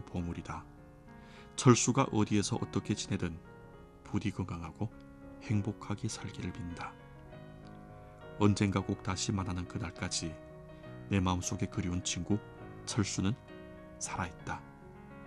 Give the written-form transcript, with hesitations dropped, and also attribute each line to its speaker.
Speaker 1: 보물이다. 철수가 어디에서 어떻게 지내든 부디 건강하고 행복하게 살기를 빈다. 언젠가 꼭 다시 만나는 그날까지 내 마음속에 그리운 친구 철수는 살아있다.